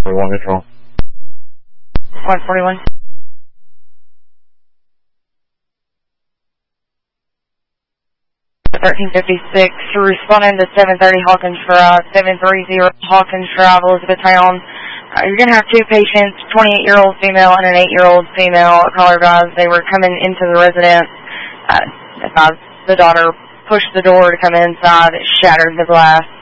41 control. 141. $13.56, responding to 730 Hawkins Drive, 730 Hawkins Drive, Elizabethtown. You're going to have two patients, 28-year-old female and an 8-year-old female. Caller advised they were coming into the residence. The daughter pushed the door to come inside. It shattered the glass.